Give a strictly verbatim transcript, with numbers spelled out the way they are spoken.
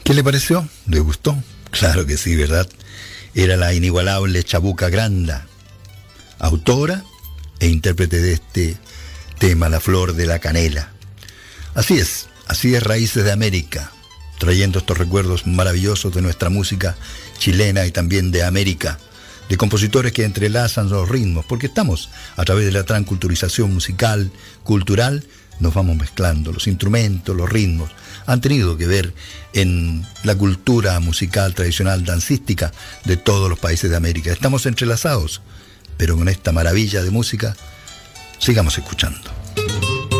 ¿Qué le pareció? ¿Le gustó? Claro que sí, ¿verdad? Era la inigualable Chabuca Granda, autora e intérprete de este tema, La Flor de la Canela. Así es, así es Raíces de América, trayendo estos recuerdos maravillosos de nuestra música chilena y también de América, de compositores que entrelazan los ritmos, porque estamos a través de la transculturización musical, cultural, nos vamos mezclando, los instrumentos, los ritmos, han tenido que ver en la cultura musical tradicional dancística de todos los países de América. Estamos entrelazados, pero con esta maravilla de música, sigamos escuchando.